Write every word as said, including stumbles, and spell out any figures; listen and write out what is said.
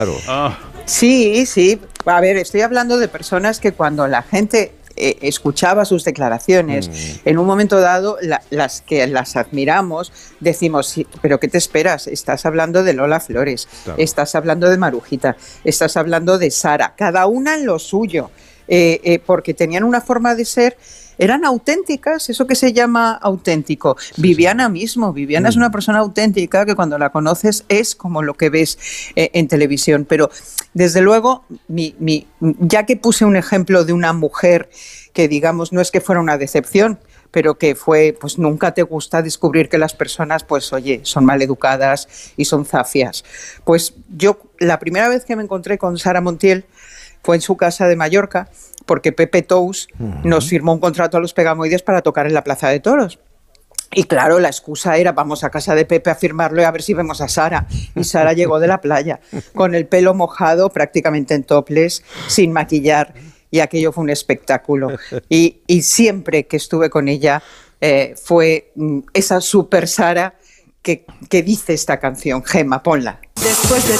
Claro. Ah. Sí, sí. A ver, estoy hablando de personas que cuando la gente eh, escuchaba sus declaraciones, mm. en un momento dado, la, las que las admiramos, decimos, sí, pero ¿qué te esperas? Estás hablando de Lola Flores, claro. Estás hablando de Marujita, estás hablando de Sara, cada una en lo suyo, eh, eh, porque tenían una forma de ser. Eran auténticas, eso que se llama auténtico. Sí, Viviana sí. mismo, Viviana mm. es una persona auténtica que cuando la conoces es como lo que ves eh, en televisión. Pero desde luego, mi, mi, ya que puse un ejemplo de una mujer que digamos no es que fuera una decepción, pero que fue, pues nunca te gusta descubrir que las personas, pues oye, son maleducadas y son zafias. Pues yo, la primera vez que me encontré con Sara Montiel fue en su casa de Mallorca, porque Pepe Tous uh-huh. nos firmó un contrato a los Pegamoides para tocar en la Plaza de Toros. Y claro, la excusa era, vamos a casa de Pepe a firmarlo y a ver si vemos a Sara. Y Sara llegó de la playa, con el pelo mojado, prácticamente en topless, sin maquillar, y aquello fue un espectáculo. Y, y siempre que estuve con ella, eh, fue esa super Sara que, que dice esta canción. Gemma, ponla. Después de